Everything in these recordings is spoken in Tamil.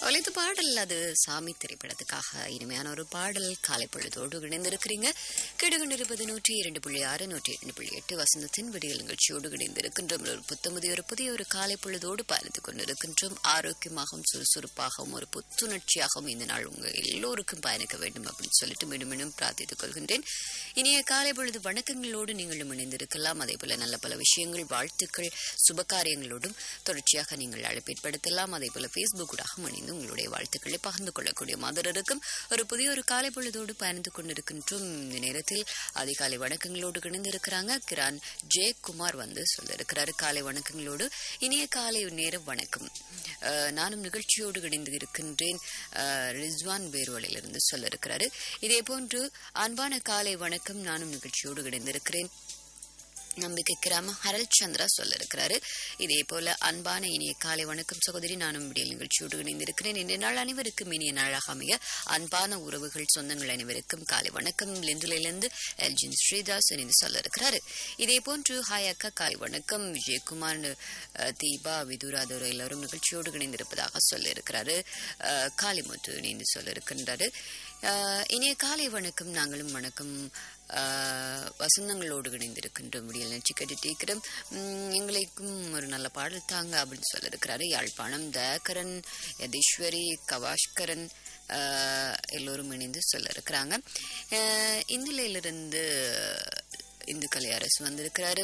ஒலித்த பாடல் அது சாமி திரைப்படத்துக்காக இனிமையான ஒரு பாடல். காலை பொழுதோடு இணைந்திருக்கிறீங்க. கேடுகொண்டிருப்பது 102.6 102.8 வசந்தத்தின் விடியல் நிகழ்ச்சியோடு இணைந்திருக்கின்றோம். ஒரு புதிய ஒரு காலை பொழுதோடு பயணித்துக் கொண்டிருக்கின்றோம். ஆரோக்கியமாகவும் சுறுசுறுப்பாகவும் ஒரு புத்துணர்ச்சியாகவும் இந்த நாள் உங்க எல்லோருக்கும் பயணிக்க வேண்டும் அப்படின்னு சொல்லிட்டு மீண்டும் பிரார்த்தித்துக் கொள்கின்றேன். இனிய காலை பொழுது வணக்கங்களோடு நீங்களும் இணைந்திருக்கலாம். அதே போல நல்ல பல விஷயங்கள், வாழ்த்துக்கள், சுபகாரியங்களோடும் தொடர்ச்சியாக நீங்கள் அழைப்பேற்படுத்தலாம். அதே போல Facebook ஊடாக இணைந்து உங்களுடைய வாழ்த்துக்களை பகிர்ந்து கொள்ளக்கூடிய மாதிரி இருக்கும். ஒரு புதிய ஒரு காலை பொழுதோடு பயணித்துக் கொண்டிருக்கின்றோம். இந்த நேரத்தில் அதிகாலை வணக்கங்களோடு இணைந்திருக்கிறாங்க. கிரான் ஜெயக்குமார் சொல்லிருக்கிறாரு காலை வணக்கங்களோடு இனிய காலை நேர வணக்கம். நானும் நிகழ்ச்சியோடு இணைந்து இருக்கின்றேன். ரிஸ்வான் பேர்வலையிலிருந்து சொல்லிருக்கிறாரு. இதே போன்று அன்பான காலை வணக்கம், நானும் நிகழ்ச்சியோடு இணைந்திருக்கிறேன். நம்பிக்கை கிராம ஹரல் சந்திரா சொல்லிருக்கிறாரு. இதே போல அன்பான இனிய காலை வணக்கம் சகோதரி, நானும் விடியல் நிகழ்ச்சியோடு இணைந்திருக்கிறேன். இன்றைய நாள் அனைவருக்கும் இனிய நாளாக அமைய அன்பான உறவுகள், சொந்தங்கள் அனைவருக்கும் காலை வணக்கம். லிந்துலையிலிருந்து எல்ஜின் ஸ்ரீதாஸ் இணைந்து சொல்லிருக்கிறாரு. இதே போன்று ஹாய் அக்கா காலை வணக்கம். விஜயகுமார், தீபா, விதுராதோர் எல்லாரும் நிகழ்ச்சியோடு இணைந்திருப்பதாக சொல்லியிருக்கிறாரு. காளிமுத்து இணைந்து சொல்லிருக்கின்றாரு. இனிய காலை வணக்கம், நாங்களும் வணக்கம். வசந்தங்களோடு இணைந்திருக்கின்றோம். விடியல் நிகழ்ச்சி கேட்டுக்கிறோம். எங்களுக்கும் ஒரு நல்ல பாடல் தாங்க அப்படின்னு சொல்லியிருக்கிறாரு. யாழ்ப்பாணம் தயாகரன், யதீஸ்வரி, கவாஷ்கரன் எல்லோரும் இணைந்து சொல்லியிருக்கிறாங்க. இந்தியிலிருந்து இந்து கலை அரசு வந்திருக்கிறாரு.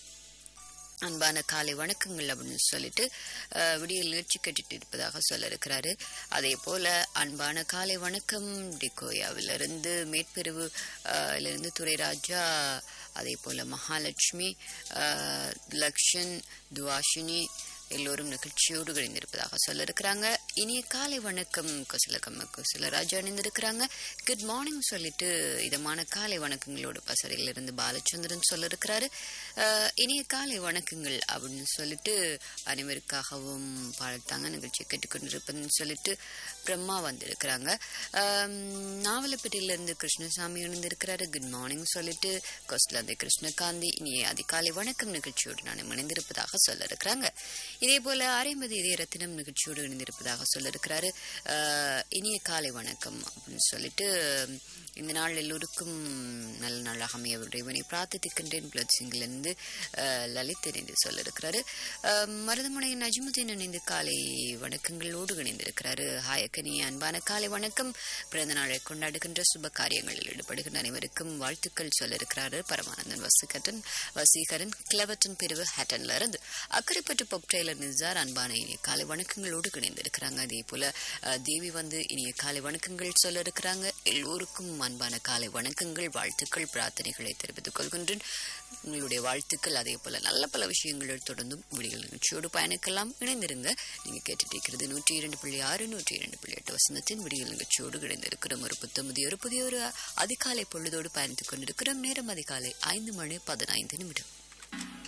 அன்பான காலை வணக்கங்கள் அப்படின்னு சொல்லிட்டு விடியல் நிகழ்ச்சி கேட்டுட்டு இருப்பதாக சொல்ல இருக்கிறாரு. அதே போல அன்பான காலை வணக்கம் டிகோயாவிலிருந்து, மேற்பிரிவு இருந்து துரைராஜா, அதே போல மகாலட்சுமி, லக்ஷன், துவாஷினி எல்லோரும் நிகழ்ச்சியோடு இணைந்திருப்பதாக சொல்ல இருக்கிறாங்க. இனிய காலை வணக்கம் குசலராஜா இணைந்திருக்கிறாங்க. குட் மார்னிங் சொல்லிட்டு இதமான காலை வணக்கங்களோடு பசறையிலிருந்து பாலச்சந்திரன் சொல்ல இருக்கிறாரு. இனிய காலை வணக்கங்கள் அப்படின்னு சொல்லிட்டு அனைவருக்காகவும் பாடத்தாங்க நிகழ்ச்சியை கேட்டுக்கொண்டிருப்பதுன்னு சொல்லிட்டு பிரம்மா வந்திருக்கிறாங்க. நாவலப்பேட்டையிலிருந்து கிருஷ்ணசாமி இணைந்திருக்கிறாரு. குட் மார்னிங் சொல்லிட்டு கொஸ்லாந்தை கிருஷ்ணகாந்தி இனிய அதிகாலை வணக்கம் நிகழ்ச்சியோடு நான் இணைந்திருப்பதாக சொல்ல இருக்கிறாங்க. இதே போல அரைமதி இதய ரத்தினம் நிகழ்ச்சியோடு இணைந்திருப்பதாக சொல்லிருக்கிறாரு. இனிய காலை வணக்கம் அப்படின்னு சொல்லிட்டு இந்த நாள் எல்லோருக்கும் நல்ல நாளாக அமைய இறைவனை பிரார்த்திக்கின்றேன். பிளட் சிங்கிலிருந்து லலித் இணைந்து சொல்லிருக்கிறாரு. மருதமுனை நஜ்முதீன் இணைந்து காலை வணக்கங்களோடு இணைந்திருக்கிறாரு. ஹாயக்கனி அன்பான காலை வணக்கம். பிறந்த நாளை கொண்டாடுகின்ற சுப காரியங்களில் ஈடுபடுகின்ற அனைவருக்கும் வாழ்த்துக்கள் சொல்லிருக்கிறாரு. பரமானந்தன் வசீகரன் கிளவட்டன் பிரிவு ஹேட்டன்ல இருந்து. அக்கரைப்பட்டு பொக்டைலர் நிசார் அன்பான இனிய காலை வணக்கங்களோடு இணைந்திருக்கிறாங்க. அதே போல தேவி இனிய காலை வணக்கங்கள் சொல்ல இருக்கிறாங்க. எல்லோருக்கும் அன்பான காலை வணக்கங்கள், வாழ்த்துக்கள், பிரார்த்தனைகளை தெரிவித்துக் கொள்கின்றேன். உங்களுடைய வாழ்த்துக்கள் அதே போல நல்ல பல விஷயங்கள் தொடர்ந்தும் விடியல் நிகழ்ச்சியோடு பயணிக்கலாம். இணைந்திருங்க. நீங்க கேட்டுட்டு இருக்கிறது 102.6 102.8 வசந்தத்தின் விடியல் நிகழ்ச்சியோடு இணைந்திருக்கிறோம். ஒரு புதிய ஒரு அதிகாலை பொழுதோடு பயணித்துக் கொண்டிருக்கிறோம். நேரம் அதிகாலை 5:15